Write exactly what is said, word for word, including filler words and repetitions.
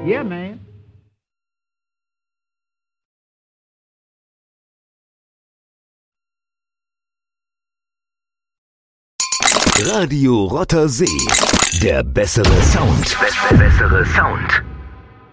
Yeah, man. Radio Rotter See. Der bessere Sound. Bessere Sound.